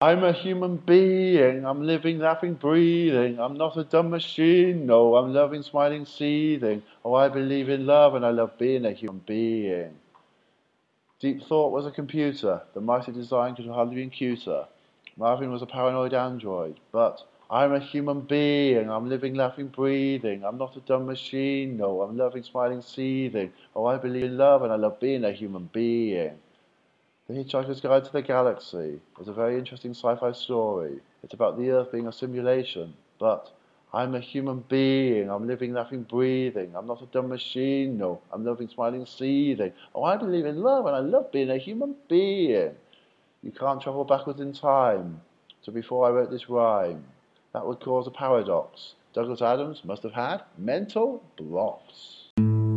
I'm a human being, I'm living, laughing, breathing. I'm not a dumb machine, no, I'm loving, smiling, seething. Oh, I believe in love and I love being a human being. Deep Thought was a computer. The mighty design could hardly been cuter. Marvin was a paranoid android. But I'm a human being. I'm living, laughing, breathing. I'm not a dumb machine. No, I'm loving, smiling, seething. Oh, I believe in love and I love being a human being. The Hitchhiker's Guide to the Galaxy is a very interesting sci-fi story. It's about the Earth being a simulation. But I'm a human being. I'm living, laughing, breathing. I'm not a dumb machine. No, I'm loving, smiling, seething. Oh, I believe in love and I love being a human being. You can't travel backwards in time to before I wrote this rhyme. That would cause a paradox. Douglas Adams must have had mental blocks.